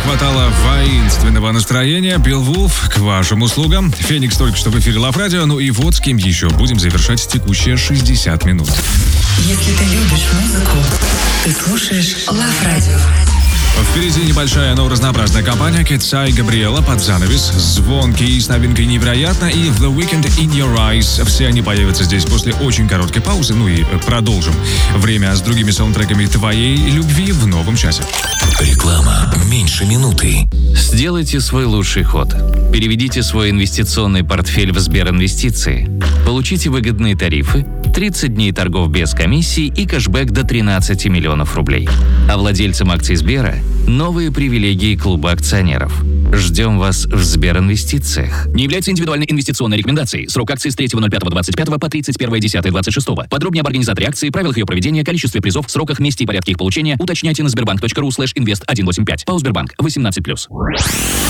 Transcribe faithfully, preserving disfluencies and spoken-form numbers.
хватало воинственного настроения. Beowulf к вашим услугам. Феникс только что в эфире Лав Радио. Ну и вот с кем еще будем завершать текущие шестьдесят минут. Если ты любишь музыку, ты слушаешь Лав Радио. Впереди небольшая, но разнообразная компания Кетса и Габриэла под занавес. Звонкий с новинкой невероятно и The Weeknd In Your Eyes. Все они появятся здесь после очень короткой паузы. Ну и продолжим время с другими саундтреками твоей любви в новом часе. Реклама меньше минуты. Сделайте свой лучший ход. Переведите свой инвестиционный портфель в Сберинвестиции. Получите выгодные тарифы, тридцать дней торгов без комиссий и кэшбэк до тринадцати миллионов рублей. А владельцам акций Сбера – новые привилегии клуба акционеров. Ждем вас в Сберинвестициях. Не является индивидуальной инвестиционной рекомендацией. Срок акции с третьего ноль пятого двадцать пятого по тридцать первое десятое двадцать шестого. Подробнее об организаторе акции, правилах ее проведения, количестве призов, сроках, месте и порядке их получения уточняйте на сбербанк точка ру слэш инвест один восемь пять. ПАО Сбербанк. восемнадцать плюс.